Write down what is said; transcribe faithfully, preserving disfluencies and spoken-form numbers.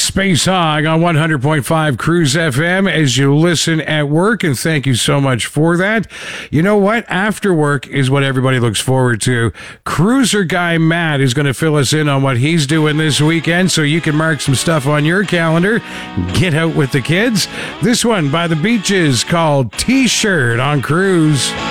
Space Hog on one hundred point five Cruise F M as you listen at work, and thank you so much for that. You know what? After work is what everybody looks forward to. Cruiser guy Matt is going to fill us in on what he's doing this weekend, so you can mark some stuff on your calendar. Get out with the kids. This one by the Beaches called T-Shirt on Cruise.